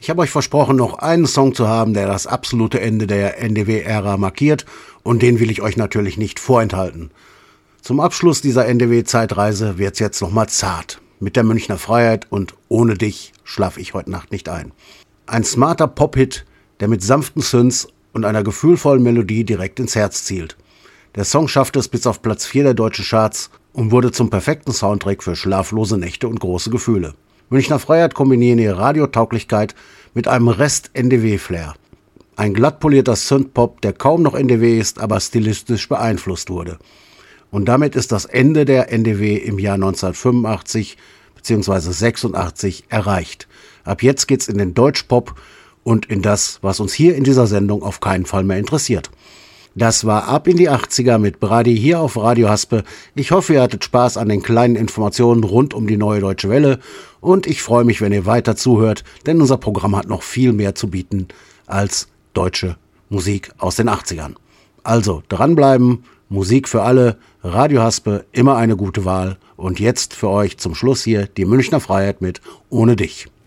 Ich habe euch versprochen, noch einen Song zu haben, der das absolute Ende der NDW-Ära markiert, und den will ich euch natürlich nicht vorenthalten. Zum Abschluss dieser NDW-Zeitreise wird's jetzt nochmal zart. Mit der Münchner Freiheit und Ohne dich schlafe ich heute Nacht nicht ein. Ein smarter Pop-Hit, der mit sanften Synths und einer gefühlvollen Melodie direkt ins Herz zielt. Der Song schaffte es bis auf Platz 4 der deutschen Charts und wurde zum perfekten Soundtrack für schlaflose Nächte und große Gefühle. Münchner Freiheit kombinieren ihre Radiotauglichkeit mit einem Rest-NDW-Flair. Ein glatt polierter Synthpop, der kaum noch NDW ist, aber stilistisch beeinflusst wurde. Und damit ist das Ende der NDW im Jahr 1985 bzw. 86 erreicht. Ab jetzt geht's in den Deutschpop und in das, was uns hier in dieser Sendung auf keinen Fall mehr interessiert. Das war Ab in die 80er mit Brady hier auf Radio Haspe. Ich hoffe, ihr hattet Spaß an den kleinen Informationen rund um die Neue Deutsche Welle und ich freue mich, wenn ihr weiter zuhört, denn unser Programm hat noch viel mehr zu bieten als deutsche Musik aus den 80ern. Also dranbleiben, Musik für alle, Radio Haspe, immer eine gute Wahl. Und jetzt für euch zum Schluss hier die Münchner Freiheit mit Ohne dich.